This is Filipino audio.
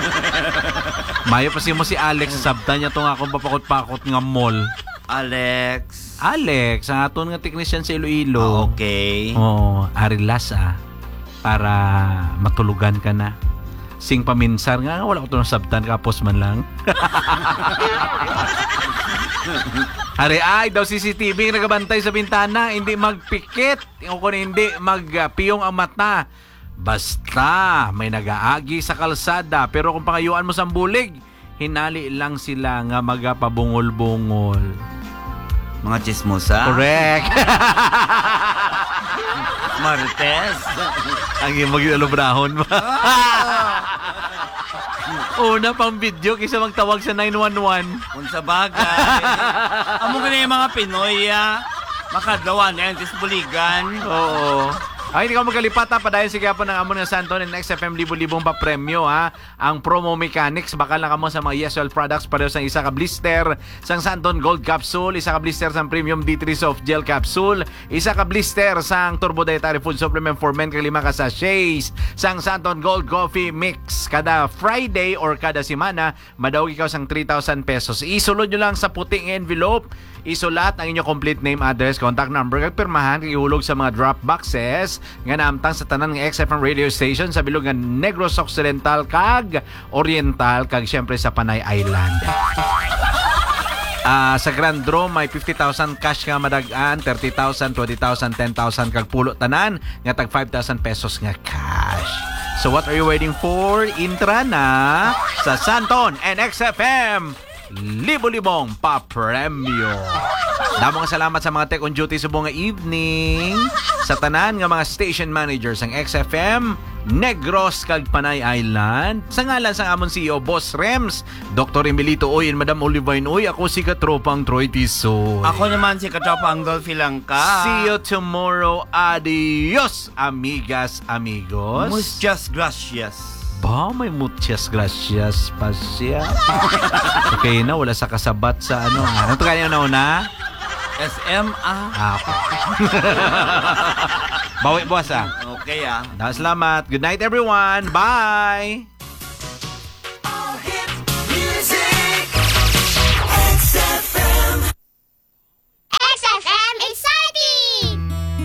Mayo pa mo si Alex, sabta niya itong akong papakot-pakot nga mall. Alex, ang aton nga technician sa Iloilo. okay. Arilas para matulugan ka na. Sing paminsar nga, wala ko itong sabtan, kapos man lang. Hari ay daw CCTV ang nagabantay sa bintana, hindi magpikit, kung hindi magpiyong ang mata. Basta may nagaagi sa kalsada, pero kung pangayuan mo sa bulig, hinali lang sila nga magapabungol-bungol. Mga chismosa. Correct. Martes. Ang imong ginalobrahon mo. Una pang video kaysa magtawag sa 911. Kung sa bagay. Amo ka na yung mga Pinoy, makadlawan na yan, buligan. Oo. Ay, hindi ka magkalipat padayon sige po ng Amon nga Santon and XFM libo-libong pa premyo Ang promo mechanics, bakal na kamo sa mga Yeswell products pareho sa isa ka blister sang Santon Gold Capsule, isa ka blister sang Premium D3 Soft Gel Capsule, isa ka blister sang Turbo Dietary Food Supplement for Men kag 5 ka sachets sang Santon Gold Coffee Mix. Kada Friday or kada semana, madawag ikaw sang 3,000 pesos. Isulod nyo lang sa puting envelope, isulat ang inyong complete name, address, contact number kag pirmahan kag ihulog sa mga drop boxes nga naamtang sa tanan ng XFM radio station sa bilog nga Negros Occidental kag Oriental kag syempre sa Panay Island. Sa Grand Draw may 50,000 cash nga madagaan, 30,000, 20,000, 10,000 kag pulo tanan nga tag 5,000 pesos nga cash. So what are you waiting for? Intra na sa Santon and XFM libo-libong pa-premyo. Damo nga salamat sa mga tech on duty sa buong evening, sa tanan nga mga station managers ang XFM Negros kag Panay Island. Sa ngalan sang amon CEO Boss Rems, Dr. Emilito Uy and Madam Olivine Uy, ako si Katropang Troy Tisoy. Ako naman si Katropang Dolphy Langka. See you tomorrow. Adios, amigas, amigos. Muchas gracias. Ba, may muchas gracias pa siya. Okay na, wala sa kasabat sa ano. Ano ito kanya na una? SMA. Okay. Bawi, boss Okay Salamat. Good night, everyone. Bye!